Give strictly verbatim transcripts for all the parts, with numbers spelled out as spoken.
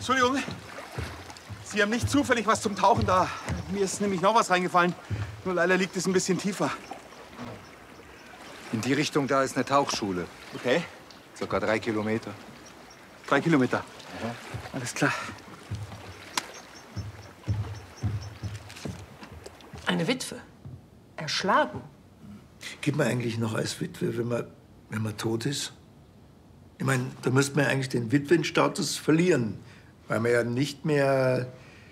Entschuldigung, Sie haben nicht zufällig was zum Tauchen da. Mir ist nämlich noch was reingefallen. Nur leider liegt es ein bisschen tiefer. In die Richtung da ist eine Tauchschule. Okay. Circa drei Kilometer. Drei Kilometer. Ja. Alles klar. Eine Witwe. Erschlagen. Gibt man eigentlich noch als Witwe, wenn man, wenn man tot ist? Ich meine, da müsste man ja eigentlich den Witwenstatus verlieren, weil man ja nicht mehr...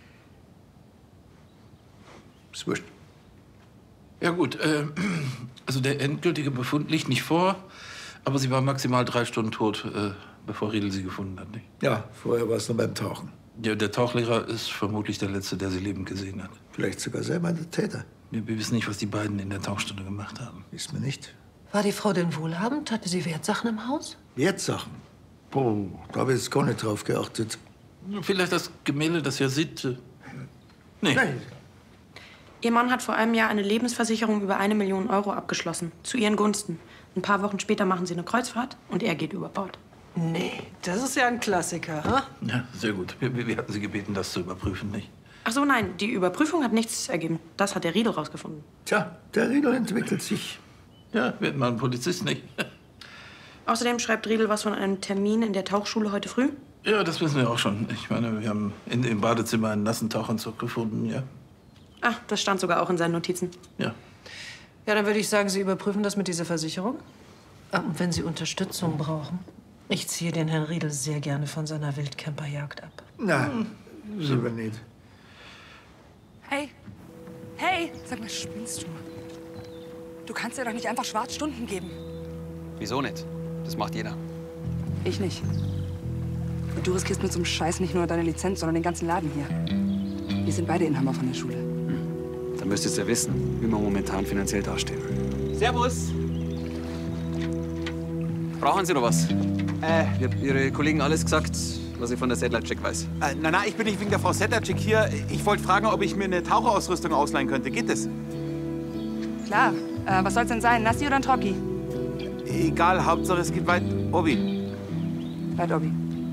Ist wurscht. Ja gut, äh, also der endgültige Befund liegt nicht vor, aber sie war maximal drei Stunden tot, äh, bevor Riedel sie gefunden hat, nicht? Ja, vorher war es noch beim Tauchen. Ja, der Tauchlehrer ist vermutlich der Letzte, der sie lebend gesehen hat. Vielleicht sogar selber der Täter. Wir, wir wissen nicht, was die beiden in der Tauchstunde gemacht haben. Wissen wir nicht. War die Frau denn wohlhabend? Hatte sie Wertsachen im Haus? Wertsachen? Boah, da habe ich jetzt gar nicht drauf geachtet. Vielleicht das Gemälde, das ja sieht. Äh, nee. Nein. Ihr Mann hat vor einem Jahr eine Lebensversicherung über eine Million Euro abgeschlossen. Zu ihren Gunsten. Ein paar Wochen später machen sie eine Kreuzfahrt und er geht über Bord. Nee, das ist ja ein Klassiker, ha? Ja, sehr gut. Wir, wir hatten sie gebeten, das zu überprüfen, nicht? Ach so, nein, die Überprüfung hat nichts ergeben. Das hat der Riedel rausgefunden. Tja, der Riedel entwickelt sich. Ja, wird mal ein Polizist, nicht? Außerdem schreibt Riedel was von einem Termin in der Tauchschule heute früh. Ja, das wissen wir auch schon. Ich meine, wir haben in, im Badezimmer einen nassen Tauchanzug gefunden, ja. Ach, das stand sogar auch in seinen Notizen. Ja. Ja, dann würde ich sagen, Sie überprüfen das mit dieser Versicherung. Ah, und wenn Sie Unterstützung brauchen, ich ziehe den Herrn Riedel sehr gerne von seiner Wildcamperjagd ab. Na, lieber nicht. Hey, hey, sag mal, spinnst du? Du kannst dir doch nicht einfach Schwarzstunden geben. Wieso nicht? Das macht jeder. Ich nicht. Und du riskierst mit so einem Scheiß nicht nur deine Lizenz, sondern den ganzen Laden hier. Wir sind beide Inhaber von der Schule. Hm. Dann müsstest du ja wissen, wie wir momentan finanziell dastehen. Servus. Brauchen Sie noch was? Äh, Ich hab Ihre Kollegen alles gesagt, was ich von der Sedlacek weiß. äh, na, na, ich bin nicht wegen der Frau Sedlacek hier. Ich wollte fragen, ob ich mir eine Taucherausrüstung ausleihen könnte. Geht das? Klar. Äh, was soll's denn sein? Nassi oder ein Trocki? Egal, Hauptsache es geht weit obi. Weit obi.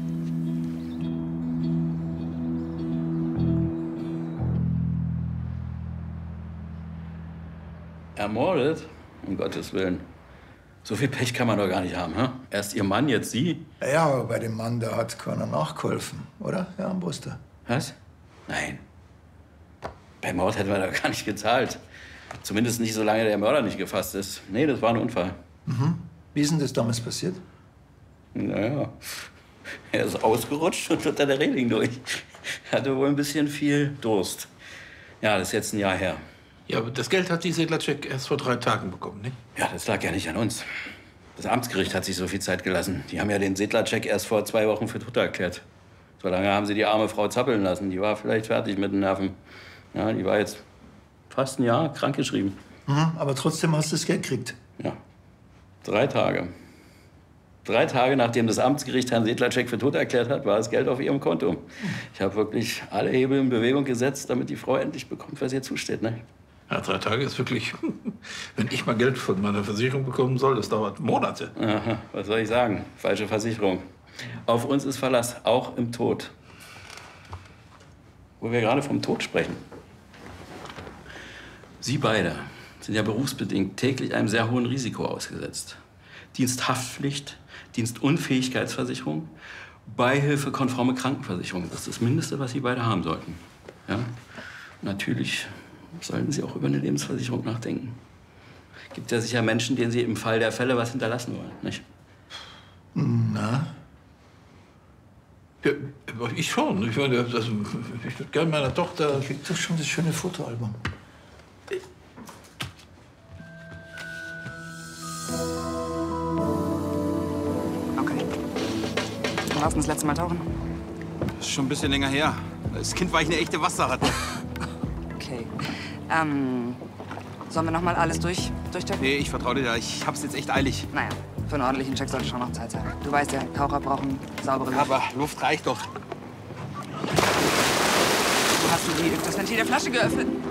Ermordet? Um Gottes Willen. So viel Pech kann man doch gar nicht haben, hä? Erst Ihr Mann, jetzt Sie? Ja, aber bei dem Mann, da hat keiner nachgeholfen, oder, Herr Armbruster? Was? Nein. Bei Mord hätten wir da gar nicht gezahlt. Zumindest nicht, solange der Mörder nicht gefasst ist. Nee, das war ein Unfall. Mhm. Wie ist denn das damals passiert? Naja, er ist ausgerutscht und unter der Reling durch. Hatte wohl ein bisschen viel Durst. Ja, das ist jetzt ein Jahr her. Ja, aber das Geld hat die Sedlacek erst vor drei Tagen bekommen, nicht? Ja, das lag ja nicht an uns. Das Amtsgericht hat sich so viel Zeit gelassen. Die haben ja den Sedlacek erst vor zwei Wochen für tot erklärt. So lange haben sie die arme Frau zappeln lassen. Die war vielleicht fertig mit den Nerven. Ja, die war jetzt fast ein Jahr krankgeschrieben. Mhm, aber trotzdem hast du das Geld gekriegt. Ja, drei Tage. Drei Tage, nachdem das Amtsgericht Herrn Sedlacek für tot erklärt hat, war das Geld auf ihrem Konto. Ich habe wirklich alle Hebel in Bewegung gesetzt, damit die Frau endlich bekommt, was ihr zusteht. Ne? Ja, drei Tage ist wirklich... Wenn ich mal Geld von meiner Versicherung bekommen soll, das dauert Monate. Aha, was soll ich sagen? Falsche Versicherung. Auf uns ist Verlass, auch im Tod. Wo wir gerade vom Tod sprechen. Sie beide sind ja berufsbedingt täglich einem sehr hohen Risiko ausgesetzt. Diensthaftpflicht, Dienstunfähigkeitsversicherung, beihilfekonforme Krankenversicherung. Das ist das Mindeste, was Sie beide haben sollten. Ja? Natürlich sollten Sie auch über eine Lebensversicherung nachdenken. Gibt ja sicher Menschen, denen Sie im Fall der Fälle was hinterlassen wollen, nicht? Na? Ja, ich schon. Ich, meine, also, ich würde gerne meiner Tochter... Ich krieg doch schon das schöne Fotoalbum. Okay. Wann warst du das letzte Mal tauchen? Das ist schon ein bisschen länger her. Das Kind war ich eine echte Wasserratte. Okay. Ähm, sollen wir noch mal alles durch, durchchecken? Nee, ich vertraue dir da. Ich hab's jetzt echt eilig. Naja, für einen ordentlichen Check sollte schon noch Zeit sein. Du weißt ja, Taucher brauchen saubere Luft. Aber Luft reicht doch. Du hast du die, das Ventil der Flasche geöffnet.